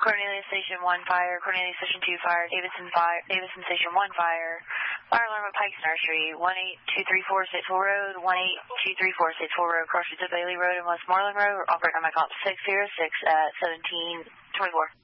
Cornelius Station 1 fire, Cornelius Station 2 fire, Davidson Station 1 fire. Fire alarm at Pikes Nursery, 18234 Statesville Road, 18234 Statesville Road, crossing to Bailey Road and Westmoreland Road. We're operating on my comp 606 at 1724.